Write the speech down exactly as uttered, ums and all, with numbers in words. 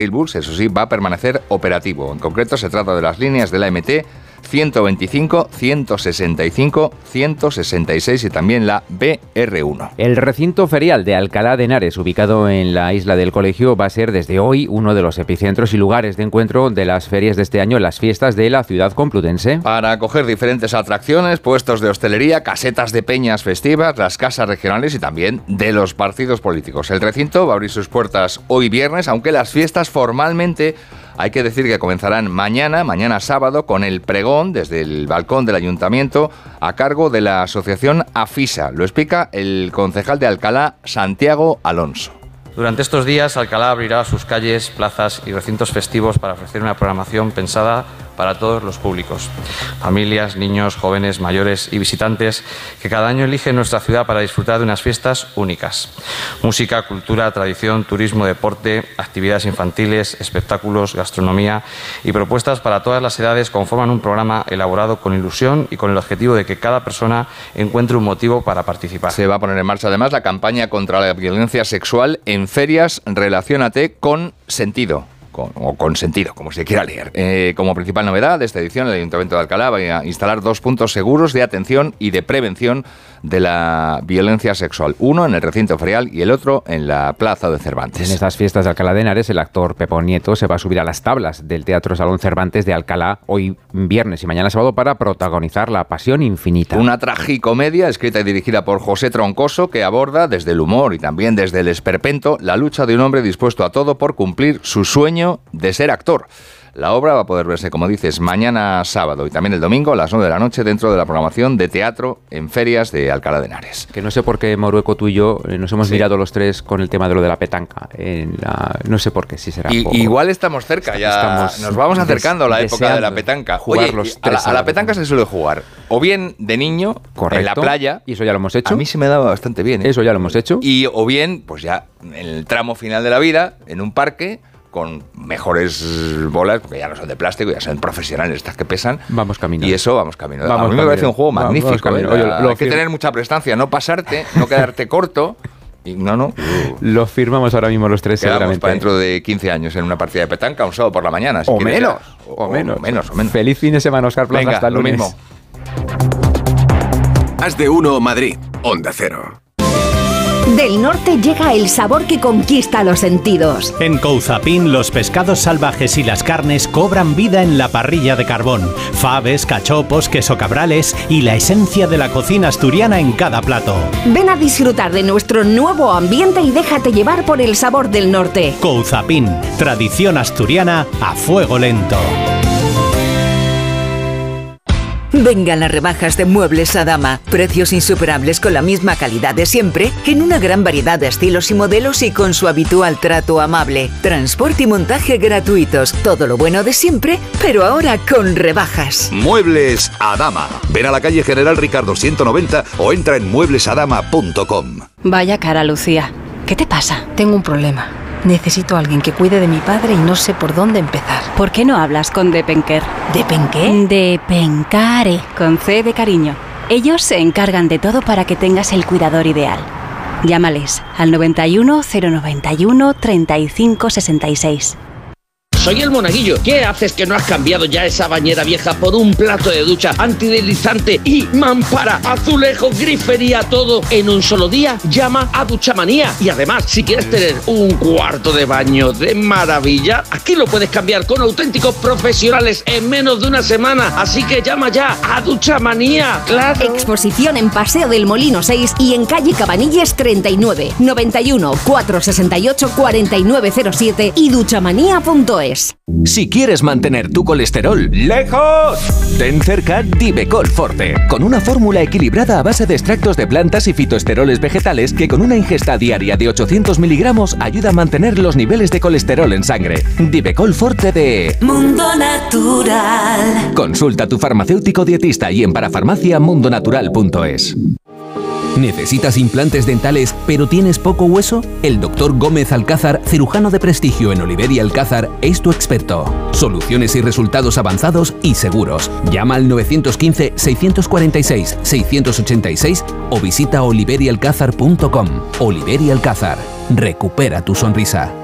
Bus, eso sí, va a permanecer operativo. En concreto, se trata de las líneas de la M T ciento veinticinco, ciento sesenta y cinco, ciento sesenta y seis y también la B R uno. El recinto ferial de Alcalá de Henares, ubicado en la isla del Colegio, va a ser desde hoy uno de los epicentros y lugares de encuentro de las ferias de este año, las fiestas de la ciudad complutense. Para acoger diferentes atracciones, puestos de hostelería, casetas de peñas festivas, las casas regionales y también de los partidos políticos. El recinto va a abrir sus puertas hoy viernes, aunque las fiestas formalmente hay que decir que comenzarán mañana, mañana sábado, con el pregón desde el balcón del ayuntamiento a cargo de la asociación AFISA. Lo explica el concejal de Alcalá, Santiago Alonso. Durante estos días, Alcalá abrirá sus calles, plazas y recintos festivos para ofrecer una programación pensada para todos los públicos, familias, niños, jóvenes, mayores y visitantes que cada año eligen nuestra ciudad para disfrutar de unas fiestas únicas. Música, cultura, tradición, turismo, deporte, actividades infantiles, espectáculos, gastronomía y propuestas para todas las edades conforman un programa elaborado con ilusión y con el objetivo de que cada persona encuentre un motivo para participar. Se va a poner en marcha además la campaña contra la violencia sexual en ferias. Relaciónate con sentido. Con, o con sentido, como se quiera leer. Eh, como principal novedad de esta edición, el Ayuntamiento de Alcalá va a instalar dos puntos seguros de atención y de prevención de la violencia sexual. Uno en el recinto ferial y el otro en la Plaza de Cervantes. En estas fiestas de Alcalá de Henares, el actor Pepo Nieto se va a subir a las tablas del Teatro Salón Cervantes de Alcalá hoy viernes y mañana sábado para protagonizar La Pasión Infinita. Una tragicomedia escrita y dirigida por José Troncoso que aborda desde el humor y también desde el esperpento la lucha de un hombre dispuesto a todo por cumplir su sueño de ser actor. La obra va a poder verse, como dices, mañana sábado y también el domingo a las nueve de la noche dentro de la programación de teatro en ferias de Alcalá de Henares. Que no sé por qué, Morueco, tú y yo eh, nos hemos sí. mirado los tres con el tema de lo de la petanca. En la, no sé por qué, si será y, por... Igual estamos cerca, ya estamos nos vamos acercando a la época de la petanca. Jugar Oye, los a, la, a la petanca se suele jugar o bien de niño, correcto, en la playa. Y eso ya lo hemos hecho. A mí se me daba bastante bien. ¿eh? Eso ya lo hemos hecho. Y o bien, pues ya en el tramo final de la vida, en un parque, con mejores bolas, porque ya no son de plástico, ya son profesionales estas que pesan. Vamos camino. Y eso, vamos camino. Vamos a mí camino. me parece un juego magnífico. Vamos, vamos ¿eh? Oye, lo Hay que tener mucha prestancia, no pasarte, no quedarte corto. Y no, no. Uh. Lo firmamos ahora mismo los tres. Quedamos seguramente. Para dentro de quince años en una partida de petanca, un sábado por la mañana. Si o, menos, o, o menos. O menos. O menos. Feliz fin de semana, Óscar Plaza. Venga, hasta el lunes. Lo mismo. Haz de uno Madrid, Onda Cero. Del norte llega el sabor que conquista los sentidos. En Couzapin, los pescados salvajes y las carnes cobran vida en la parrilla de carbón. Faves, cachopos, queso cabrales y la esencia de la cocina asturiana en cada plato. Ven a disfrutar de nuestro nuevo ambiente y déjate llevar por el sabor del norte. Couzapin, tradición asturiana a fuego lento. Vengan las rebajas de Muebles Adama. Precios insuperables con la misma calidad de siempre, en una gran variedad de estilos y modelos y con su habitual trato amable. Transporte y montaje gratuitos. Todo lo bueno de siempre, pero ahora con rebajas. Muebles Adama. Ven a la calle General Ricardo ciento noventa o entra en muebles adama punto com. Vaya cara, Lucía. ¿Qué te pasa? Tengo un problema. Necesito a alguien que cuide de mi padre y no sé por dónde empezar. ¿Por qué no hablas con Depenker? ¿Depenqué? Depencare, con C de cariño. Ellos se encargan de todo para que tengas el cuidador ideal. Llámales al noventa y uno, cero noventa y uno, treinta y cinco sesenta y seis. Soy el Monaguillo. ¿Qué haces que no has cambiado ya esa bañera vieja por un plato de ducha antideslizante y mampara, azulejos, grifería, todo en un solo día? Llama a Duchamanía. Y además, si quieres tener un cuarto de baño de maravilla, aquí lo puedes cambiar con auténticos profesionales en menos de una semana. Así que llama ya a Duchamanía. ¡Claro! Exposición en Paseo del Molino seis y en calle Cabanilles treinta y nueve, noventa y uno, cuatrocientos sesenta y ocho, cuarenta y nueve cero siete y duchamanía punto es. Si quieres mantener tu colesterol lejos, ten cerca Divecol Forte, con una fórmula equilibrada a base de extractos de plantas y fitoesteroles vegetales que con una ingesta diaria de ochocientos miligramos ayuda a mantener los niveles de colesterol en sangre. Divecol Forte de Mundo Natural. Consulta a tu farmacéutico dietista y en parafarmacia mundo natural punto es. ¿Necesitas implantes dentales pero tienes poco hueso? El doctor Gómez Alcázar, cirujano de prestigio en Oliver y Alcázar, es tu experto. Soluciones y resultados avanzados y seguros. Llama al nueve uno cinco, seis cuatro seis, seis ocho seis o visita oliver y alcázar punto com. Oliver y Alcázar. Recupera tu sonrisa.